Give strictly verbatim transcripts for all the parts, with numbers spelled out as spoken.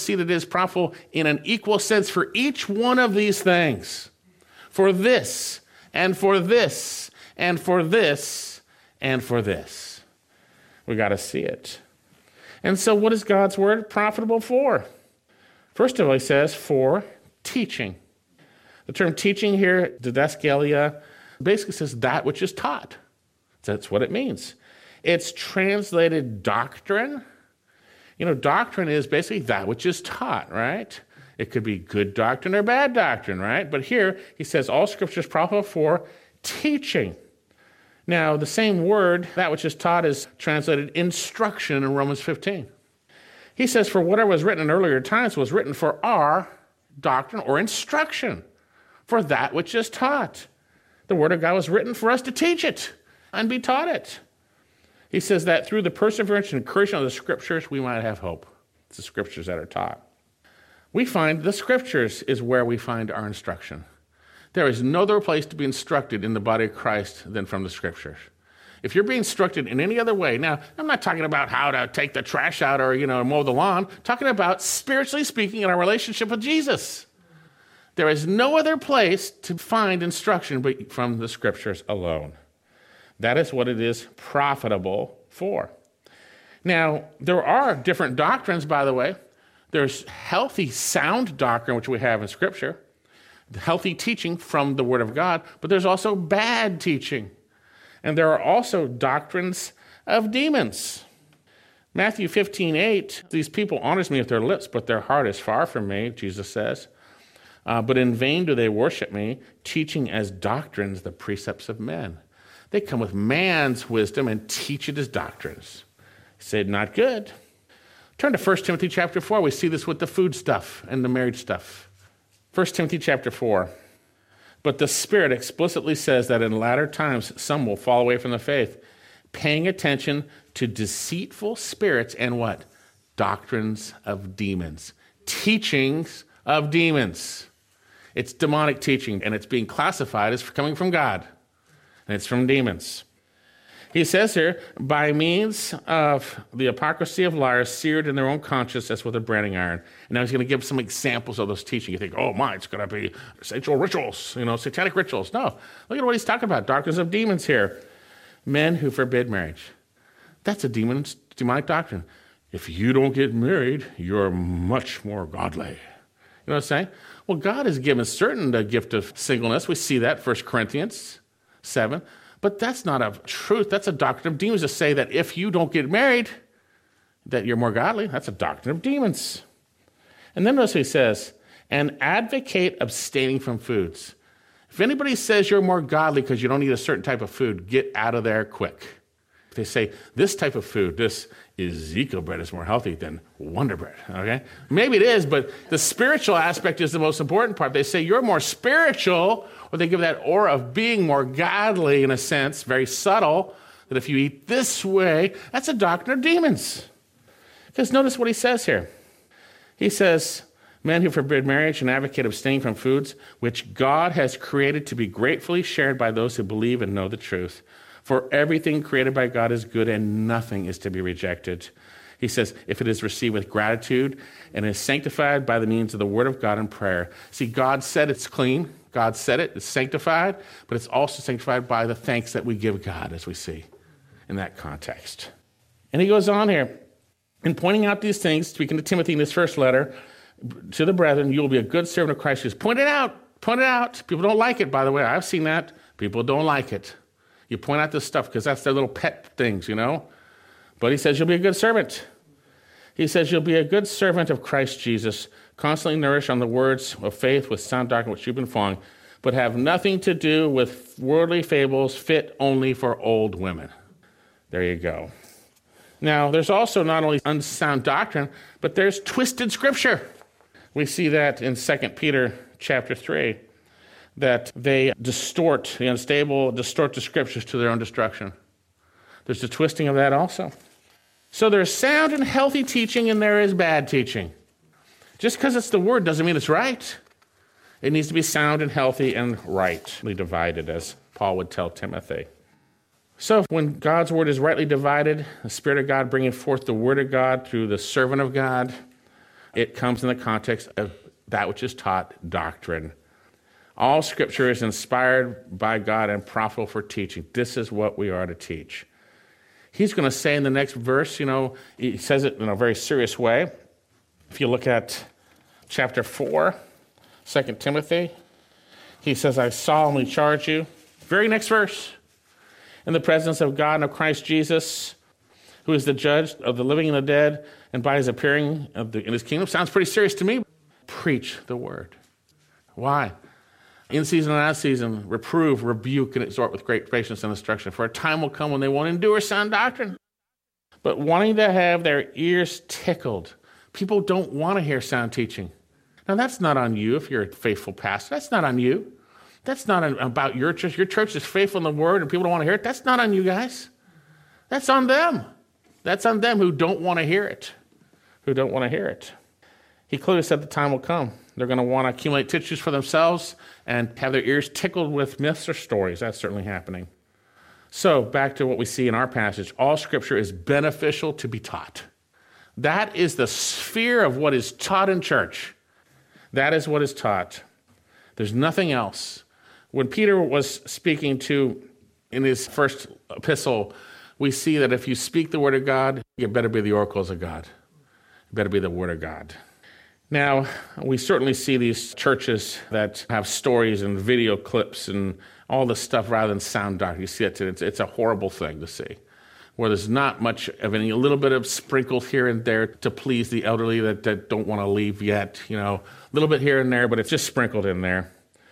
see that it is profitable in an equal sense for each one of these things. For this, and for this, and for this, and for this. We got to see it. And so what is God's word profitable for? First of all, he says, for teaching. The term teaching here, didaskalia, basically says that which is taught. That's what it means. It's translated doctrine. You know, doctrine is basically that which is taught, right? It could be good doctrine or bad doctrine, right? But here, he says all scripture is profitable for teaching. Now, the same word, that which is taught, is translated instruction in Romans fifteen. He says, for whatever was written in earlier times was written for our doctrine or instruction, for that which is taught. The word of God was written for us to teach it and be taught it. He says that through the perseverance and encouragement of the scriptures, we might have hope. It's the scriptures that are taught. We find the scriptures is where we find our instruction. There is no other place to be instructed in the body of Christ than from the scriptures. If you're being instructed in any other way, now, I'm not talking about how to take the trash out or, you know, mow the lawn. I'm talking about, spiritually speaking, in our relationship with Jesus. There is no other place to find instruction but from the scriptures alone. That is what it is profitable for. Now, there are different doctrines, by the way. There's healthy, sound doctrine, which we have in Scripture, healthy teaching from the Word of God, but there's also bad teaching. And there are also doctrines of demons. Matthew fifteen eight, these people honors me with their lips, but their heart is far from me, Jesus says. Uh, but in vain do they worship me, teaching as doctrines the precepts of men. They come with man's wisdom and teach it as doctrines. He said, not good. Turn to First Timothy chapter four. We see this with the food stuff and the marriage stuff. First Timothy chapter four. But the Spirit explicitly says that in latter times some will fall away from the faith, paying attention to deceitful spirits and what? Doctrines of demons. Teachings of demons. It's demonic teaching, and it's being classified as coming from God. And it's from demons. He says here, by means of the hypocrisy of liars seared in their own conscience as with a branding iron. And now he's going to give some examples of those teaching. You think, oh my, it's going to be sexual rituals, you know, satanic rituals. No, look at what he's talking about. Doctrines of demons here. Men who forbid marriage. That's a demon, demonic doctrine. If you don't get married, you're much more godly. You know what I'm saying? Well, God has given certain the gift of singleness. We see that, First Corinthians seven. But that's not a truth. That's a doctrine of demons to say that if you don't get married, that you're more godly. That's a doctrine of demons. And then notice he says, and advocate abstaining from foods. If anybody says you're more godly because you don't eat a certain type of food, get out of there quick. If they say this type of food, this Ezekiel bread is more healthy than Wonder Bread, okay? Maybe it is, but the spiritual aspect is the most important part. They say you're more spiritual, or they give that aura of being more godly in a sense, very subtle, that if you eat this way, that's a doctrine of demons. Because notice what he says here. He says, men who forbid marriage and advocate abstaining from foods which God has created to be gratefully shared by those who believe and know the truth. For everything created by God is good and nothing is to be rejected. He says, if it is received with gratitude and is sanctified by the means of the word of God and prayer. See, God said it's clean. God said it, it's sanctified, but it's also sanctified by the thanks that we give God, as we see in that context. And he goes on here, in pointing out these things, speaking to Timothy in his first letter, to the brethren, you will be a good servant of Christ. Just point it out, point it out. People don't like it, by the way. I've seen that. People don't like it. You point out this stuff because that's their little pet things, you know. But he says you'll be a good servant. He says you'll be a good servant of Christ Jesus, constantly nourished on the words of faith with sound doctrine which you've been following, but have nothing to do with worldly fables fit only for old women. There you go. Now, there's also not only unsound doctrine, but there's twisted scripture. We see that in Second Peter chapter three, that they distort, the unstable distort the scriptures to their own destruction. There's the twisting of that also. So there's sound and healthy teaching and there is bad teaching. Just because it's the word doesn't mean it's right. It needs to be sound and healthy and rightly divided, as Paul would tell Timothy. So when God's word is rightly divided, the Spirit of God bringing forth the word of God through the servant of God, it comes in the context of that which is taught, doctrine. All Scripture is inspired by God and profitable for teaching. This is what we are to teach. He's going to say in the next verse, you know, he says it in a very serious way. If you look at chapter four, Second Timothy, he says, I solemnly charge you. Very next verse. In the presence of God and of Christ Jesus, who is the judge of the living and the dead, and by his appearing of the, in his kingdom. Sounds pretty serious to me. Preach the word. Why? In season and out of season, reprove, rebuke, and exhort with great patience and instruction. For a time will come when they won't endure sound doctrine, but wanting to have their ears tickled. People don't want to hear sound teaching. Now, that's not on you if you're a faithful pastor. That's not on you. That's not about your church. Your church is faithful in the word and people don't want to hear it. That's not on you guys. That's on them. That's on them who don't want to hear it, who don't want to hear it. He clearly said the time will come. They're going to want to accumulate tissues for themselves and have their ears tickled with myths or stories. That's certainly happening. So back to what we see in our passage. All Scripture is beneficial to be taught. That is the sphere of what is taught in church. That is what is taught. There's nothing else. When Peter was speaking to, in his first epistle, we see that if you speak the word of God, it better be the oracles of God. It better be the word of God. Now, we certainly see these churches that have stories and video clips and all this stuff rather than sound doctrine. You see it, it's, it's a horrible thing to see, where there's not much of any, a little bit of sprinkled here and there to please the elderly that, that don't want to leave yet, you know, a little bit here and there, but it's just sprinkled in there.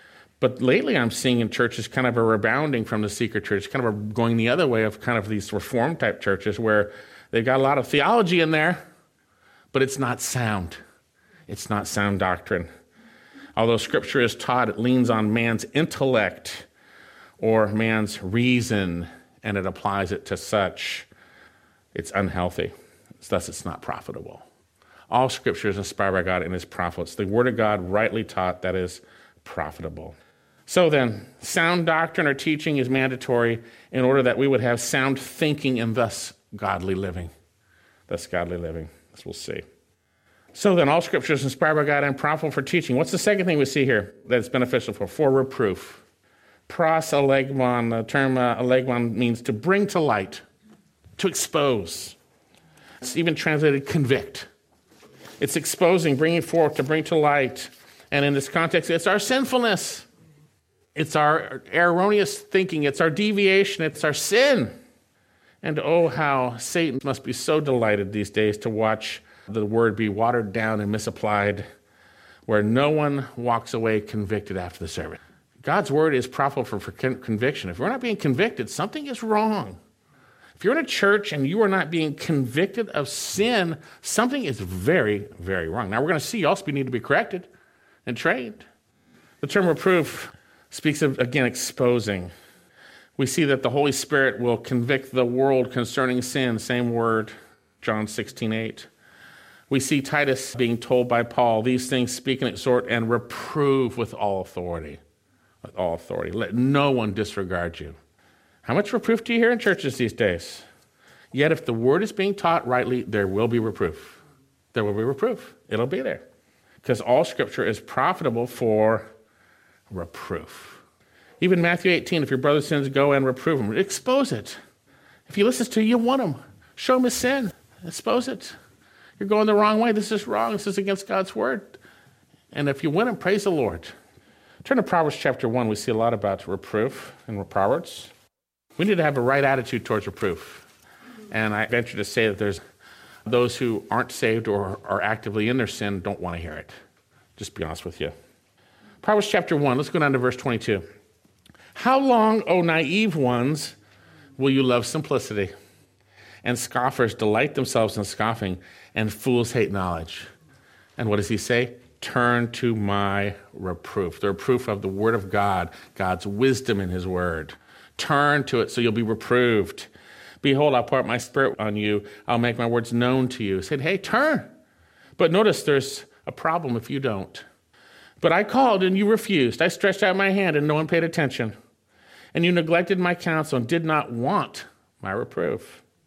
But lately I'm seeing in churches kind of a rebounding from the secret church, kind of a going the other way of kind of these reformed type churches where they've got a lot of theology in there, but it's not sound. It's not sound doctrine. Although Scripture is taught, it leans on man's intellect or man's reason, and it applies it to such. It's unhealthy. Thus, it's not profitable. All Scripture is inspired by God and is profitable. It's the Word of God rightly taught that is profitable. So then, sound doctrine or teaching is mandatory in order that we would have sound thinking and thus godly living. Thus godly living, as we'll see. So then, all Scripture is inspired by God and profitable for teaching. What's the second thing we see here that it's beneficial for? For reproof. Pros alegmon, the term uh, alegmon means to bring to light, to expose. It's even translated convict. It's exposing, bringing forth, to bring to light. And in this context, it's our sinfulness. It's our erroneous thinking. It's our deviation. It's our sin. And oh, how Satan must be so delighted these days to watch the word be watered down and misapplied, where no one walks away convicted after the service. God's word is profitable for, for conviction. If we're not being convicted, something is wrong. If you're in a church and you are not being convicted of sin, something is very, very wrong. Now, we're going to see also we need to be corrected and trained. The term reproof speaks of, again, exposing. We see that the Holy Spirit will convict the world concerning sin, same word, John sixteen eight. We see Titus being told by Paul, these things speak and exhort and reprove with all authority. With all authority. Let no one disregard you. How much reproof do you hear in churches these days? Yet if the word is being taught rightly, there will be reproof. There will be reproof. It'll be there. Because all Scripture is profitable for reproof. Even Matthew eighteen, if your brother sins, go and reprove him. Expose it. If he listens to you, you want him. Show him his sin. Expose it. You're going the wrong way. This is wrong. This is against God's word. And if you win him, praise the Lord. Turn to Proverbs chapter one. We see a lot about reproof in Proverbs. We need to have a right attitude towards reproof. And I venture to say that there's those who aren't saved or are actively in their sin don't want to hear it. Just be honest with you. Proverbs chapter one. Let's go down to verse twenty-two. How long, O naive ones, will you love simplicity? And scoffers delight themselves in scoffing, and fools hate knowledge. And what does he say? Turn to my reproof. The reproof of the word of God, God's wisdom in his word. Turn to it so you'll be reproved. Behold, I'll pour out my spirit on you. I'll make my words known to you. He said, hey, turn. But notice there's a problem if you don't. But I called and you refused. I stretched out my hand and no one paid attention. And you neglected my counsel and did not want my reproof.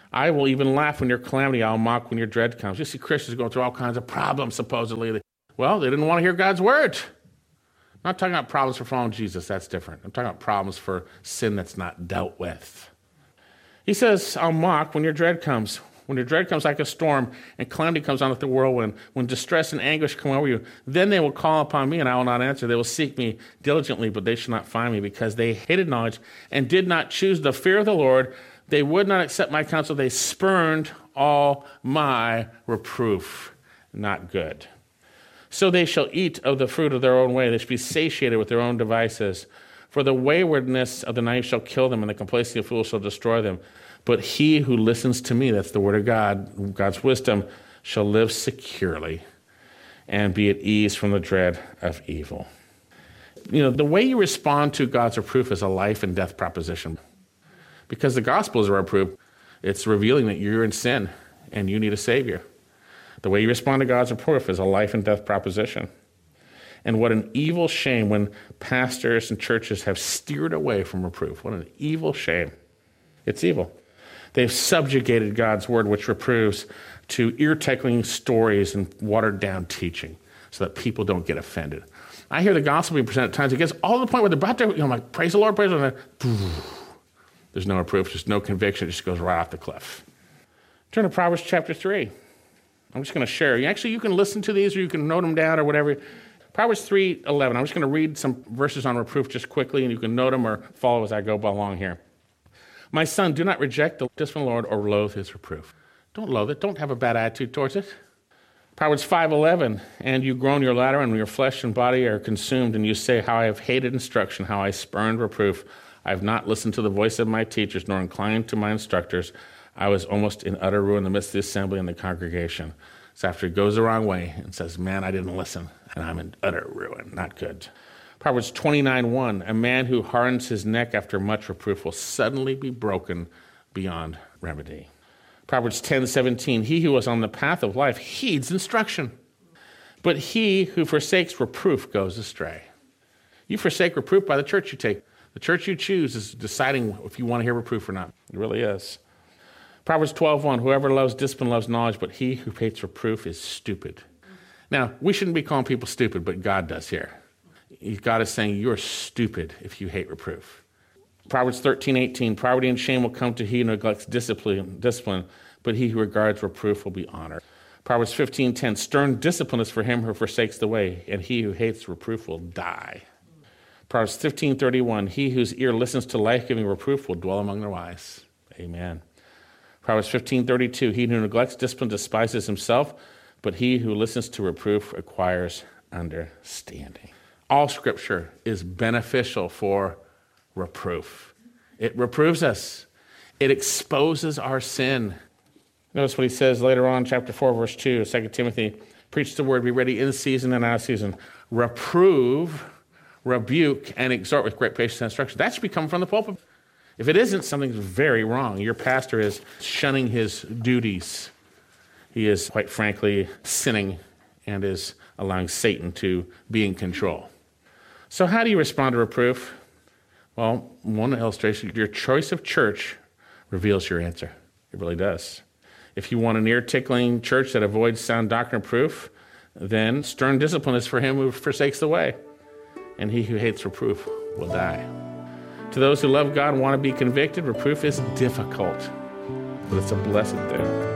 I will even laugh when your calamity, I'll mock when your dread comes. You see Christians going through all kinds of problems, supposedly. Well, they didn't want to hear God's word. I'm not talking about problems for following Jesus. That's different. I'm talking about problems for sin that's not dealt with. He says, I'll mock when your dread comes. When your dread comes like a storm and calamity comes on like the whirlwind, when distress and anguish come over you, then they will call upon me and I will not answer. They will seek me diligently, but they shall not find me, because they hated knowledge and did not choose the fear of the Lord. They would not accept my counsel. They spurned all my reproof. Not good. So they shall eat of the fruit of their own way. They shall be satiated with their own devices. For the waywardness of the knife shall kill them, and the complacency of fools shall destroy them. But he who listens to me, that's the word of God, God's wisdom, shall live securely and be at ease from the dread of evil. You know, the way you respond to God's reproof is a life and death proposition. Because the gospel is a reproof, it's revealing that you're in sin and you need a Savior. The way you respond to God's reproof is a life and death proposition. And what an evil shame when pastors and churches have steered away from reproof. What an evil shame. It's evil. They've subjugated God's word, which reproves, to ear-tickling stories and watered-down teaching so that people don't get offended. I hear the gospel being presented at times. It gets all to the point where they're about to, you know, I'm like, praise the Lord, praise the Lord. There's no reproof, there's no conviction. It just goes right off the cliff. Turn to Proverbs chapter three. I'm just going to share. Actually, you can listen to these or you can note them down or whatever. Proverbs three eleven. I'm just going to read some verses on reproof just quickly, and you can note them or follow as I go along here. My son, do not reject the discipline of the Lord or loathe his reproof. Don't loathe it. Don't have a bad attitude towards it. Proverbs five eleven. And you groan your ladder, and your flesh and body are consumed, and you say, how I have hated instruction, how I spurned reproof. I have not listened to the voice of my teachers, nor inclined to my instructors. I was almost in utter ruin in the midst of the assembly and the congregation. So after he goes the wrong way and says, man, I didn't listen, and I'm in utter ruin. Not good. Proverbs twenty-nine one, a man who hardens his neck after much reproof will suddenly be broken beyond remedy. Proverbs ten seventeen, he who is on the path of life heeds instruction, but he who forsakes reproof goes astray. You forsake reproof by the church you take. The church you choose is deciding if you want to hear reproof or not. It really is. Proverbs twelve one, whoever loves discipline loves knowledge, but he who hates reproof is stupid. Now, we shouldn't be calling people stupid, but God does here. God is saying you're stupid if you hate reproof. Proverbs thirteen eighteen, poverty and shame will come to he who neglects discipline, discipline, but he who regards reproof will be honored. Proverbs fifteen ten, stern discipline is for him who forsakes the way, and he who hates reproof will die. Proverbs fifteen thirty-one, he whose ear listens to life-giving reproof will dwell among the wise. Amen. Proverbs fifteen thirty-two, he who neglects discipline despises himself, but he who listens to reproof acquires understanding. All Scripture is beneficial for reproof. It reproves us. It exposes our sin. Notice what he says later on, chapter four, verse two, Second Timothy, preach the word, be ready in season and out of season. Reprove, rebuke, and exhort with great patience and instruction. That should be coming from the pulpit. If it isn't, something's very wrong. Your pastor is shunning his duties. He is, quite frankly, sinning and is allowing Satan to be in control. So how do you respond to reproof? Well, one illustration, your choice of church reveals your answer. It really does. If you want an ear-tickling church that avoids sound doctrine proof, then stern discipline is for him who forsakes the way, and he who hates reproof will die. To those who love God and want to be convicted, reproof is difficult, but it's a blessed thing.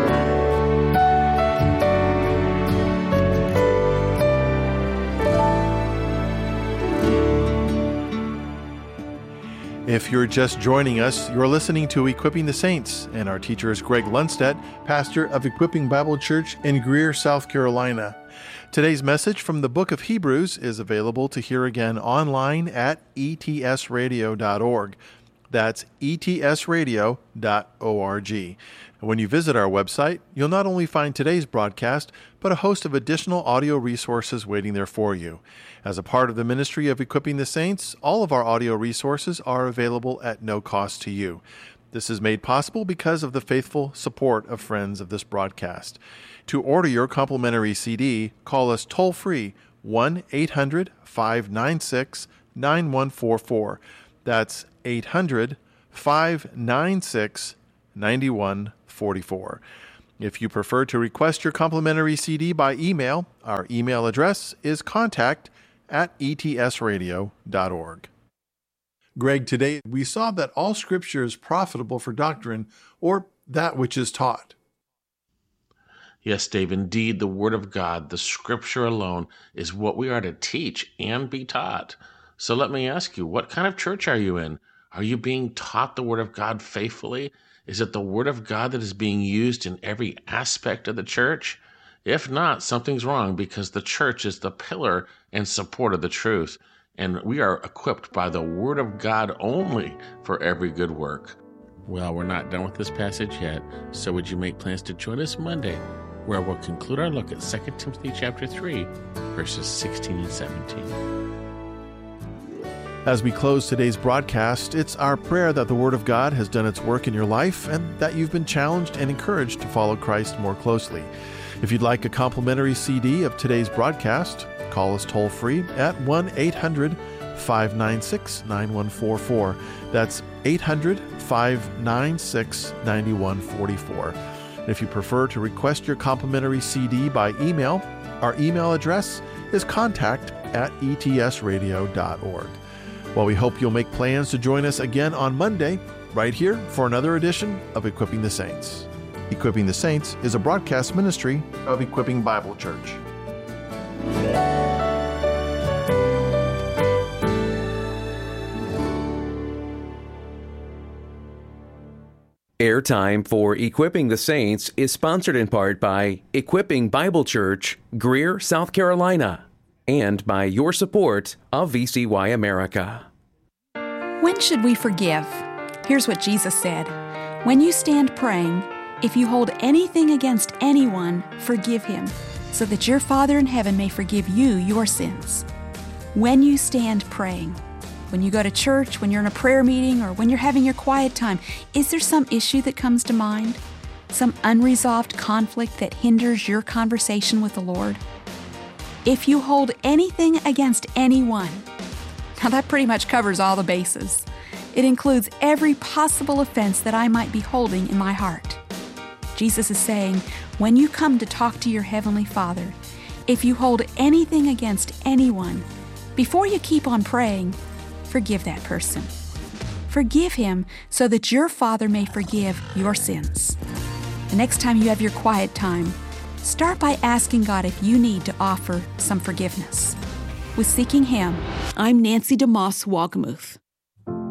If you're just joining us, you're listening to Equipping the Saints, and our teacher is Greg Lundstedt, pastor of Equipping Bible Church in Greer, South Carolina. Today's message from the book of Hebrews is available to hear again online at e t s radio dot org. That's e t s radio dot org. When you visit our website, you'll not only find today's broadcast, but a host of additional audio resources waiting there for you. As a part of the ministry of Equipping the Saints, all of our audio resources are available at no cost to you. This is made possible because of the faithful support of friends of this broadcast. To order your complimentary C D, call us toll-free one eight hundred five nine six nine one four four. That's eight hundred five nine six ninety-one forty-four. If you prefer to request your complimentary C D by email, our email address is contact at e t s radio dot org. Greg, today we saw that all Scripture is profitable for doctrine, or that which is taught. Yes, Dave, indeed, the Word of God, the Scripture alone, is what we are to teach and be taught. So let me ask you, what kind of church are you in? Are you being taught the Word of God faithfully? Is it the Word of God that is being used in every aspect of the church? If not, something's wrong, because the church is the pillar and support of the truth, and we are equipped by the Word of God only for every good work. Well, we're not done with this passage yet, so would you make plans to join us Monday, where we'll conclude our look at Second Timothy chapter three, verses sixteen and seventeen. As we close today's broadcast, it's our prayer that the Word of God has done its work in your life and that you've been challenged and encouraged to follow Christ more closely. If you'd like a complimentary C D of today's broadcast, call us toll-free at one eight hundred five nine six nine one four four. That's eight hundred five nine six nine one four four. If you prefer to request your complimentary C D by email, our email address is contact at e t s radio dot org. Well, we hope you'll make plans to join us again on Monday, right here for another edition of Equipping the Saints. Equipping the Saints is a broadcast ministry of Equipping Bible Church. Airtime for Equipping the Saints is sponsored in part by Equipping Bible Church, Greer, South Carolina, and by your support of V C Y America. When should we forgive? Here's what Jesus said. When you stand praying, if you hold anything against anyone, forgive him, so that your Father in heaven may forgive you your sins. When you stand praying, when you go to church, when you're in a prayer meeting, or when you're having your quiet time, is there some issue that comes to mind? Some unresolved conflict that hinders your conversation with the Lord? If you hold anything against anyone, now that pretty much covers all the bases. It includes every possible offense that I might be holding in my heart. Jesus is saying, when you come to talk to your Heavenly Father, if you hold anything against anyone, before you keep on praying, forgive that person. Forgive him so that your Father may forgive your sins. The next time you have your quiet time, start by asking God if you need to offer some forgiveness. With Seeking Him, I'm Nancy DeMoss Wagamuth.